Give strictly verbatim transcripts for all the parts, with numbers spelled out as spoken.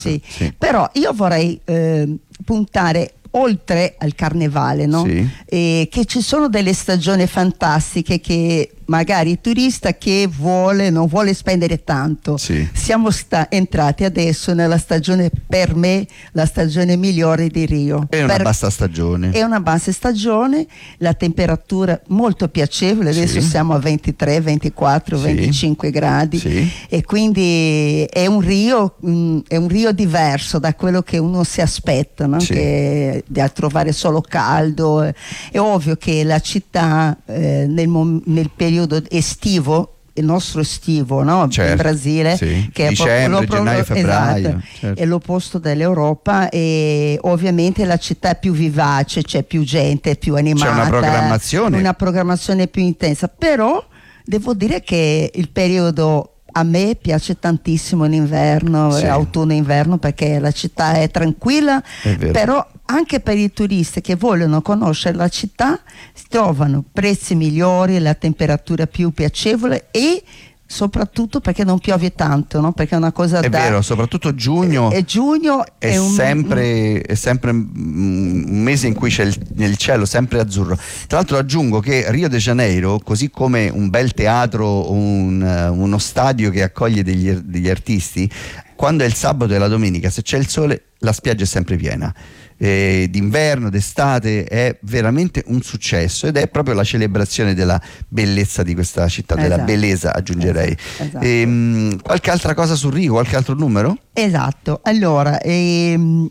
Sì, sì. Però io vorrei eh, puntare oltre al carnevale, no? Sì. E che ci sono delle stagioni fantastiche che magari il turista che vuole non vuole spendere tanto. Sì. Siamo sta- entrati adesso nella stagione, per me la stagione migliore di Rio. È una per- bassa stagione. È una bassa stagione, la temperatura molto piacevole, adesso Sì. siamo a ventitré, ventiquattro, Sì. venticinque gradi, Sì. e quindi è un Rio, mh, è un Rio diverso da quello che uno si aspetta, no? Sì. Che da trovare solo caldo. È ovvio che la città eh, nel, mom- nel periodo estivo, il nostro estivo, no? Certo, In Brasile, sì. che Dicembre, è proprio gennaio, febbraio, esatto, certo. è l'opposto dell'Europa, e ovviamente la città è più vivace, c'è più gente, è più animata, C'è una programmazione. una programmazione più intensa, però devo dire che il periodo a me piace tantissimo in inverno, Sì. autunno e inverno, perché la città è tranquilla, È vero. però anche per i turisti che vogliono conoscere la città si trovano prezzi migliori, la temperatura più piacevole e soprattutto perché non piove tanto, no? Perché è una cosa È da... vero, soprattutto giugno E giugno è, è, un, sempre, è sempre un mese in cui c'è il, nel cielo sempre azzurro. Tra l'altro aggiungo che Rio de Janeiro, così come un bel teatro o un, uno stadio che accoglie degli, degli artisti, quando è il sabato e la domenica, se c'è il sole, la spiaggia è sempre piena. Eh, d'inverno, d'estate, è veramente un successo ed è proprio la celebrazione della bellezza di questa città, della Esatto. bellezza, aggiungerei. Esatto, esatto. Ehm, qualche altra cosa su Rio, qualche altro numero? Esatto, allora ehm,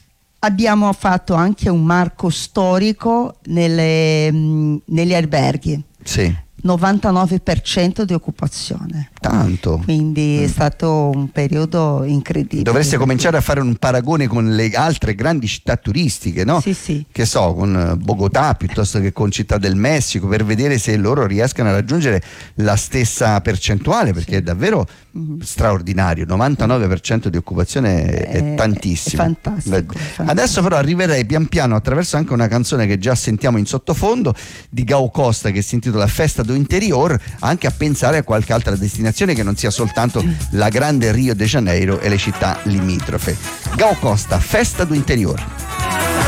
abbiamo fatto anche un marco storico nelle, mh, negli alberghi, Sì. novantanove per cento di occupazione, Tanto. quindi Mm. è stato un periodo incredibile. Dovreste cominciare a fare un paragone con le altre grandi città turistiche, no? Sì, sì. Che so, con Bogotà piuttosto che con Città del Messico, per vedere se loro riescano a raggiungere la stessa percentuale, perché Sì. è davvero Mhm. straordinario. novantanove per cento di occupazione è, È- tantissimo. è fantastico, Beh, è fantastico. Adesso però arriverei pian piano attraverso anche una canzone che già sentiamo in sottofondo di Gao Costa, che si intitola Festa do Interior, anche a pensare a qualche altra destinazione che non sia soltanto la grande Rio de Janeiro e le città limitrofe. Gao Costa, Festa do Interior.